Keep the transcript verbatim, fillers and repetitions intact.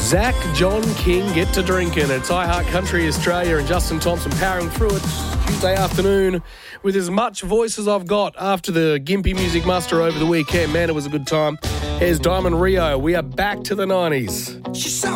Zach John King, Get to Drinking. It's iHeart Country Australia and Justin Thompson powering through it Tuesday afternoon with as much voice as I've got after the Gympie Music Muster over the weekend. Man, it was a good time. Here's Diamond Rio. We are back to the nineties. She's so